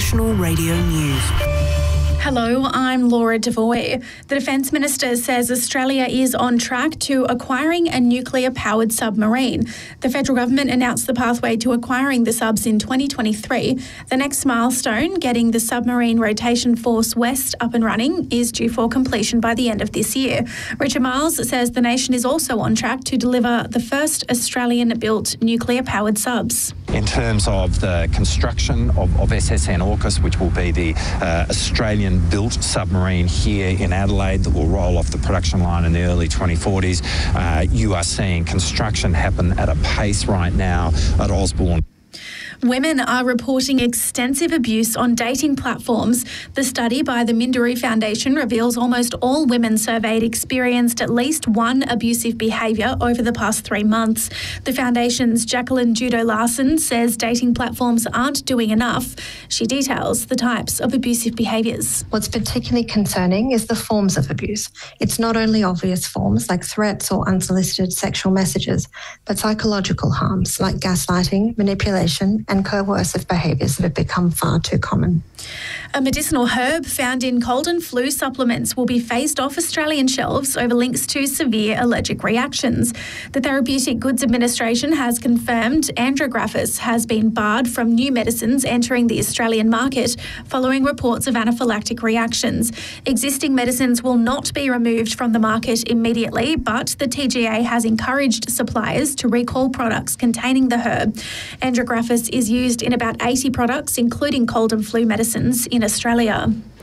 National Radio News. Hello, I'm Laura Devoy. The Defence Minister says Australia is on track to acquiring a nuclear-powered submarine. The federal government announced the pathway to acquiring the subs in 2023. The next milestone, getting the Submarine Rotation Force West up and running, is due for completion by the end of this year. Richard Miles says the nation is also on track to deliver the first Australian-built nuclear-powered subs. In terms of the construction of SSN AUKUS, which will be the Australian-built submarine here in Adelaide that will roll off the production line in the early 2040s, you are seeing construction happen at a pace right now at Osborne. Women are reporting extensive abuse on dating platforms. The study by the Minderoo Foundation reveals almost all women surveyed experienced at least one abusive behaviour over the past 3 months. The Foundation's Jacqueline Judo-Larson says dating platforms aren't doing enough. She details the types of abusive behaviours. What's particularly concerning is the forms of abuse. It's not only obvious forms like threats or unsolicited sexual messages, but psychological harms like gaslighting, manipulation, and coercive behaviours that have become far too common. A medicinal herb found in cold and flu supplements will be phased off Australian shelves over links to severe allergic reactions. The Therapeutic Goods Administration has confirmed Andrographis has been barred from new medicines entering the Australian market following reports of anaphylactic reactions. Existing medicines will not be removed from the market immediately, but the TGA has encouraged suppliers to recall products containing the herb. Andrographis is used in about 80 products, including cold and flu medicines in Australia.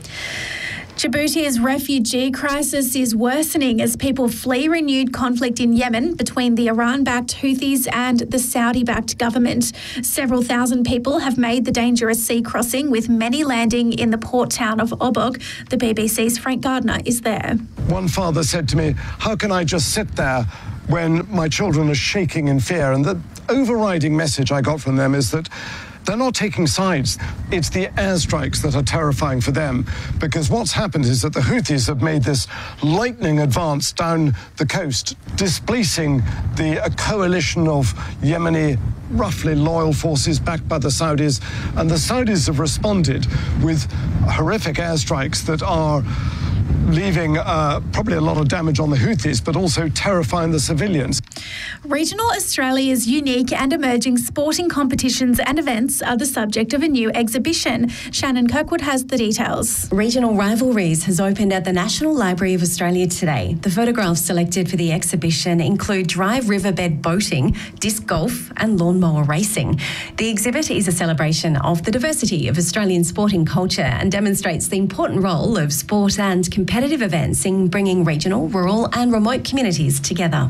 Djibouti's refugee crisis is worsening as people flee renewed conflict in Yemen between the Iran-backed Houthis and the Saudi-backed government. Several thousand people have made the dangerous sea crossing, with many landing in the port town of Obok. The BBC's Frank Gardner is there. One father said to me, "How can I just sit there when my children are shaking in fear?" And the overriding message I got from them is that they're not taking sides. It's the airstrikes that are terrifying for them, because what's happened is that the Houthis have made this lightning advance down the coast, displacing a coalition of Yemeni, roughly loyal forces backed by the Saudis. And the Saudis have responded with horrific airstrikes that are leaving probably a lot of damage on the Houthis, but also terrifying the civilians. Regional Australia's unique and emerging sporting competitions and events are the subject of a new exhibition. Shannon Kirkwood has the details. Regional Rivalries has opened at the National Library of Australia today. The photographs selected for the exhibition include dry riverbed boating, disc golf and lawnmower racing. The exhibit is a celebration of the diversity of Australian sporting culture and demonstrates the important role of sport and competitive events in bringing regional, rural and remote communities together.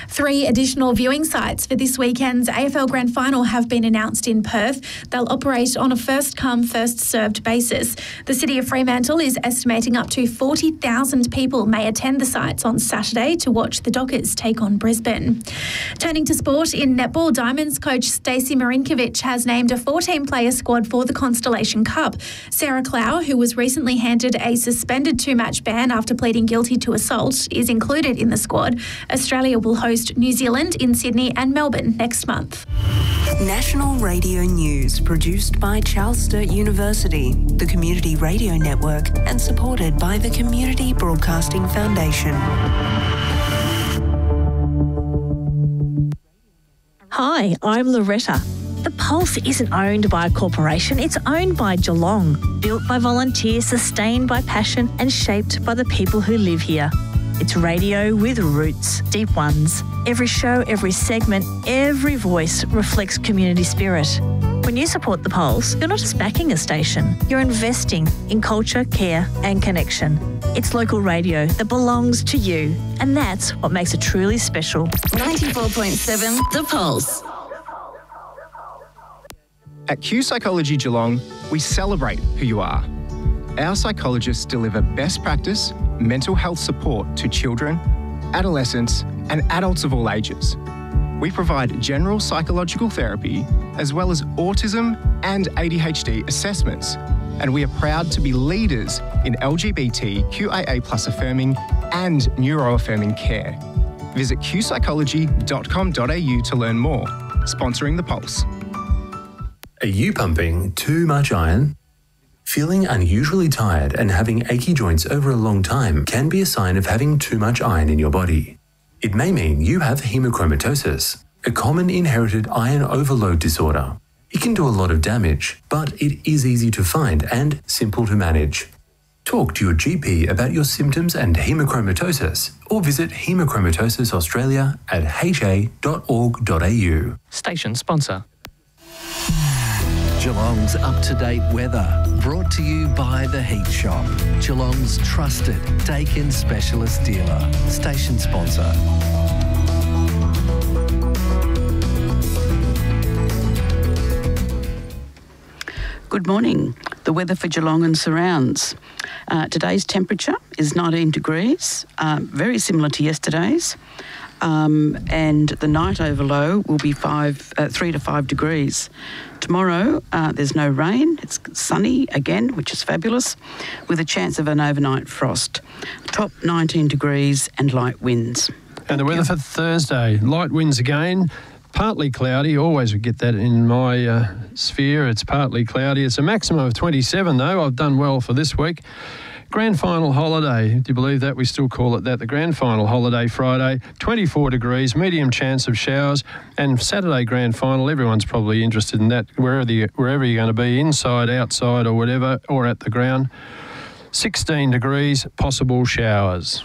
3 additional viewing sites for this weekend's AFL Grand Final have been announced in Perth. They'll operate on a first-come, first-served basis. The City of Fremantle is estimating up to 40,000 people may attend the sites on Saturday to watch the Dockers take on Brisbane. Turning to sport, in netball, Diamonds coach Stacey Marinkovic has named a 14-player squad for the Constellation Cup. Sarah Clow, who was recently handed a suspended 2-match ban after pleading guilty to assault, is included in the squad. Australia will host New Zealand in Sydney and Melbourne next month. National Radio News, produced by Charles Sturt University, the Community Radio Network, and supported by the Community Broadcasting Foundation. Hi, I'm Loretta. The Pulse isn't owned by a corporation, it's owned by Geelong. Built by volunteers, sustained by passion and shaped by the people who live here. It's radio with roots, deep ones. Every show, every segment, every voice reflects community spirit. When you support The Pulse, you're not just backing a station, you're investing in culture, care and connection. It's local radio that belongs to you, and that's what makes it truly special. 94.7 The Pulse. At Q Psychology Geelong, we celebrate who you are. Our psychologists deliver best practice mental health support to children, adolescents, and adults of all ages. We provide general psychological therapy as well as autism and ADHD assessments, and we are proud to be leaders in LGBTQIA+ affirming and neuroaffirming care. Visit qpsychology.com.au to learn more. Sponsoring The Pulse. Are you pumping too much iron? Feeling unusually tired and having achy joints over a long time can be a sign of having too much iron in your body. It may mean you have hemochromatosis, a common inherited iron overload disorder. It can do a lot of damage, but it is easy to find and simple to manage. Talk to your GP about your symptoms and hemochromatosis, or visit Hemochromatosis Australia at ha.org.au. Station sponsor. Geelong's up-to-date weather, brought to you by The Heat Shop, Geelong's trusted Dakin specialist dealer. Station sponsor. Good morning. The weather for Geelong and surrounds. Today's temperature is 19 degrees, very similar to yesterday's. And the night overlow will be 3 to 5 degrees. Tomorrow, there's no rain. It's sunny again, which is fabulous, with a chance of an overnight frost. Top 19 degrees and light winds. And the weather for Thursday, light winds again. Partly cloudy, always get that in my sphere. It's partly cloudy. It's a maximum of 27 though. I've done well for this week. Grand final holiday, do you believe that? We still call it that. The grand final holiday Friday, 24 degrees, medium chance of showers. And Saturday grand final, everyone's probably interested in that, wherever you're going to be, inside, outside or whatever, or at the ground. 16 degrees, possible showers.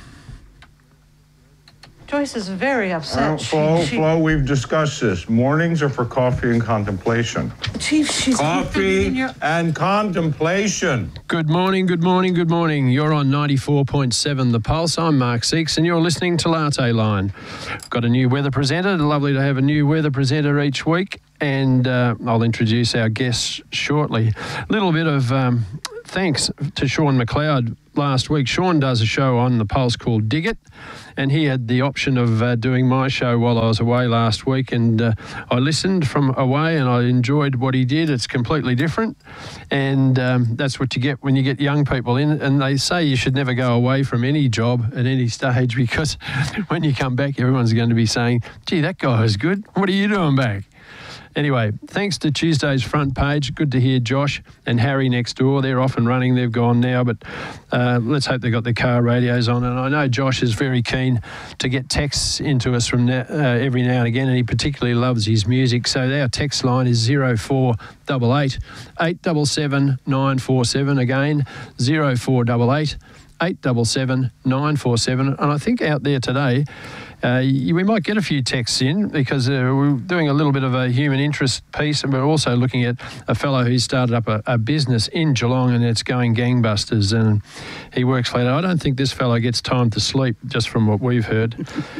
Joyce is very upset. Flo, we've discussed this. Mornings are for coffee and contemplation. Chief, she's coffee and contemplation. Good morning, good morning, good morning. You're on 94.7 The Pulse. I'm Mark Seeks and you're listening to Latte Line. Got a new weather presenter. Lovely to have a new weather presenter each week. And I'll introduce our guests shortly. A little bit of thanks to Sean McLeod last week. Sean does a show on The Pulse called Dig It, and he had the option of doing my show while I was away last week, and I listened from away and I enjoyed what he did. It's completely different, and that's what you get when you get young people in, and they say you should never go away from any job at any stage, because when you come back everyone's going to be saying, gee, that guy was good, what are you doing back? Anyway, thanks to Tuesday's Front Page. Good to hear Josh and Harry next door. They're off and running. They've gone now, but let's hope they've got their car radios on. And I know Josh is very keen to get texts into us from every now and again, and he particularly loves his music. So our text line is 0488 877 947. Again, 0488 877 947. And I think out there today, we might get a few texts in, because we're doing a little bit of a human interest piece, and we're also looking at a fellow who started up a business in Geelong, and it's going gangbusters, and he works late. I don't think this fellow gets time to sleep, just from what we've heard.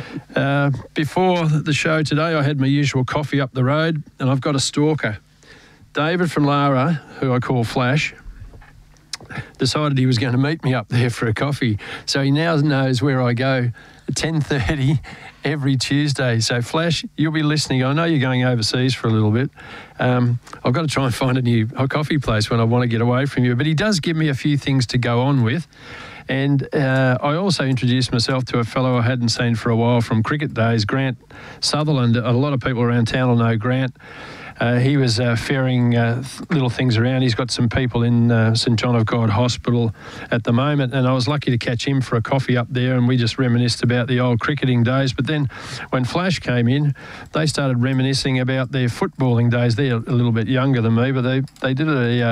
Before the show today, I had my usual coffee up the road, and I've got a stalker. David from Lara, who I call Flash, decided he was going to meet me up there for a coffee. So he now knows where I go at 10:30 every Tuesday. So Flash, you'll be listening. I know you're going overseas for a little bit. I've got to try and find a new coffee place when I want to get away from you. But he does give me a few things to go on with. And I also introduced myself to a fellow I hadn't seen for a while from cricket days, Grant Sutherland. A lot of people around town will know Grant. He was ferrying little things around. He's got some people in St John of God Hospital at the moment, and I was lucky to catch him for a coffee up there, and we just reminisced about the old cricketing days. But then when Flash came in, they started reminiscing about their footballing days. They're a little bit younger than me, but they did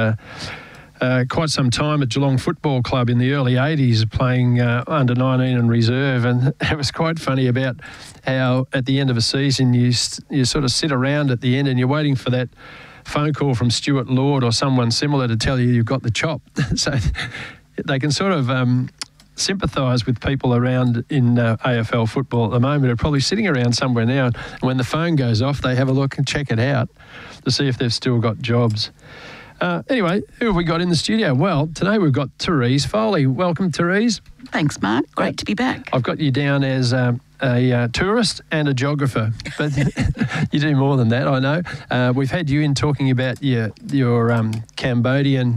quite some time at Geelong Football Club in the early 80s, playing under 19 and reserve, and it was quite funny about how at the end of a season you sort of sit around at the end and you're waiting for that phone call from Stuart Lord or someone similar to tell you you've got the chop. So they can sort of sympathise with people around in AFL football at the moment. They're probably sitting around somewhere now, and when the phone goes off they have a look and check it out to see if they've still got jobs. Anyway, who have we got in the studio? Well, today we've got Therese Foley. Welcome, Therese. Thanks, Mark. Great to be back. I've got you down as a tourist and a geographer, but you do more than that, I know. We've had you in talking about your Cambodian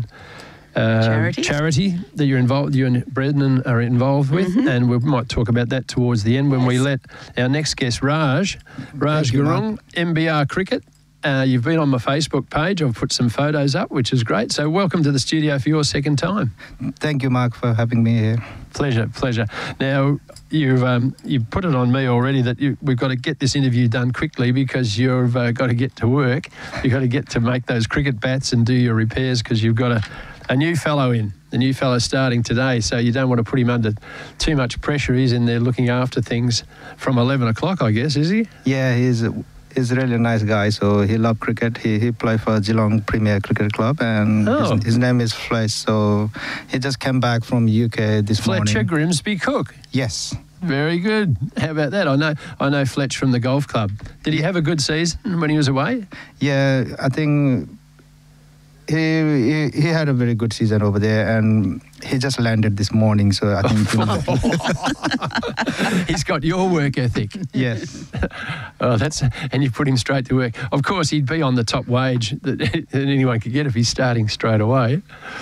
charity that you and Brendan are involved with, and we might talk about that towards the end when we let our next guest, Raj Gurung, MBR Cricket, You've been on my Facebook page. I've put some photos up, which is great. So welcome to the studio for your second time. Thank you, Mark, for having me here. Pleasure. Now, you've put it on me already that we've got to get this interview done quickly because you've got to get to work. You've got to get to make those cricket bats and do your repairs because you've got a new fellow in. The new fellow starting today, so you don't want to put him under too much pressure. He's in there looking after things from 11 o'clock, I guess, is he? Yeah, he's really a nice guy, so he loves cricket. He played for Geelong Premier Cricket Club, and his name is Fletch, so he just came back from UK this morning. Fletcher Grimsby Cook? Yes. Very good. How about that? I know Fletch from the golf club. Did he have a good season when he was away? Yeah, I think he had a very good season over there, and he just landed this morning, so I think he's got your work ethic. Yes. And you put him straight to work. Of course, he'd be on the top wage that anyone could get if he's starting straight away.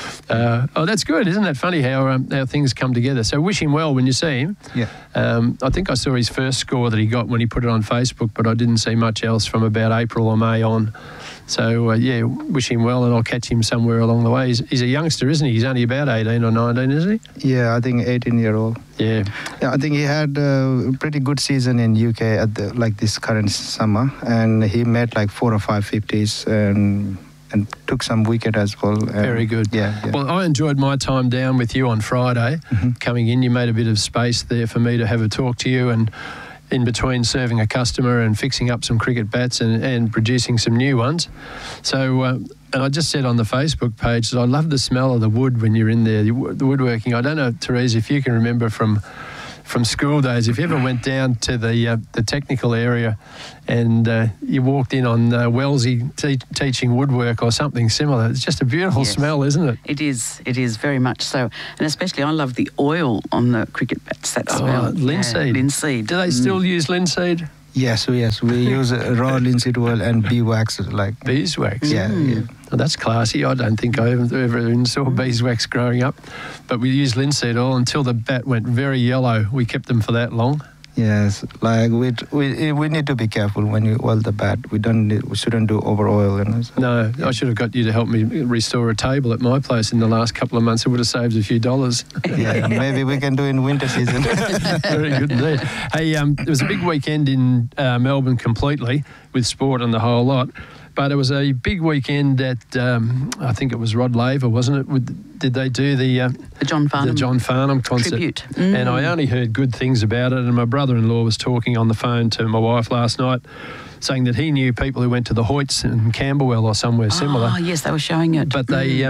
That's good. Isn't that funny how things come together? So wish him well when you see him. Yeah. I think I saw his first score that he got when he put it on Facebook, but I didn't see much else from about April or May on. So, wish him well, and I'll catch him somewhere along the way. He's a youngster, isn't he? He's only about 18 or 19, isn't he? Yeah, I think 18-year-old. Yeah. I think he had a pretty good season in UK at this current summer, and he made like 4 or 5 50s and took some wicket as well. Very good. Yeah. Well, I enjoyed my time down with you on Friday. Coming in, you made a bit of space there for me to have a talk to you, and in between serving a customer and fixing up some cricket bats and producing some new ones. So, and I just said on the Facebook page that I love the smell of the wood when you're in there, the woodworking. I don't know, Therese, if you can remember from school days, if you ever went down to the technical area and you walked in on Wellesley teaching woodwork or something similar, it's just a beautiful smell, isn't it? It is very much so. And especially I love the oil on the cricket bats, that smell. Linseed. Linseed. Do they still use linseed? Yes, we use raw linseed oil and beeswax. Beeswax? Yeah. Well, that's classy. I don't think I ever saw beeswax growing up. But we used linseed oil until the bat went very yellow. We kept them for that long. Yes, like we need to be careful when you oil the bat. We shouldn't do over oil. No, I should have got you to help me restore a table at my place in the last couple of months. It would have saved a few dollars. Yeah, maybe we can do in winter season. Very good indeed. Hey, it was a big weekend in Melbourne completely with sport and the whole lot. But it was a big weekend at, I think it was Rod Laver, wasn't it? Did they do the John Farnham concert? Tribute. And I only heard good things about it. And my brother-in-law was talking on the phone to my wife last night, saying that he knew people who went to the Hoyts in Camberwell or somewhere similar. Oh, yes, they were showing it. But they,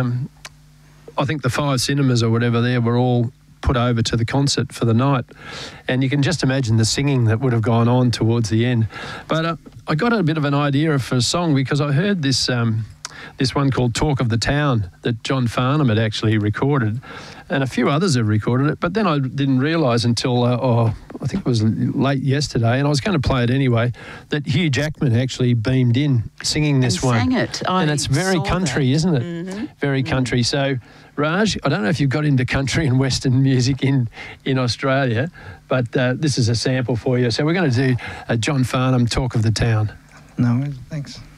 I think the 5 cinemas or whatever there were all put over to the concert for the night, and you can just imagine the singing that would have gone on towards the end. But I got a bit of an idea for a song because I heard this one called Talk of the Town that John Farnham had actually recorded, and a few others have recorded it, but then I didn't realise until I think it was late yesterday, and I was going to play it anyway, that Hugh Jackman actually beamed in singing this one. Sang it. And it's very country, isn't it? Mm-hmm. Very country. So Raj, I don't know if you've got into country and Western music in Australia, but this is a sample for you. So we're going to do John Farnham, Talk of the Town. No, thanks.